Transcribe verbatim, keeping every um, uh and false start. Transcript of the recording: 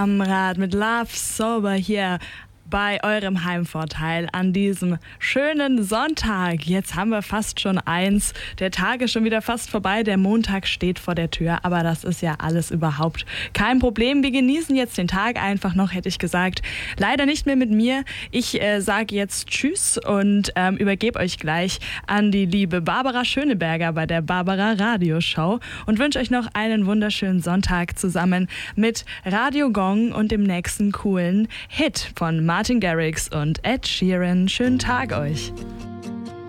Am Rad mit Love Sober hier bei eurem Heimvorteil an diesem schönen Sonntag. Jetzt haben wir fast schon eins. Der Tag ist schon wieder fast vorbei. Der Montag steht vor der Tür. Aber das ist ja alles überhaupt kein Problem. Wir genießen jetzt den Tag einfach noch, hätte ich gesagt. Leider nicht mehr mit mir. Ich äh, sage jetzt Tschüss und ähm, übergebe euch gleich an die liebe Barbara Schöneberger bei der Barbara Radioshow und wünsche euch noch einen wunderschönen Sonntag zusammen mit Radio Gong und dem nächsten coolen Hit von Martin Garrix und Ed Sheeran. Schönen Tag euch.